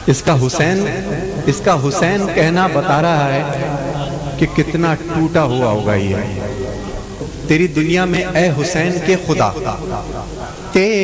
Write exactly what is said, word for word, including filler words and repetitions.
इसका हुसैन इसका हुसैन कहना बता रहा है कि कितना टूटा हुआ होगा ये। तेरी दुनिया में ए हुसैन के खुदा ते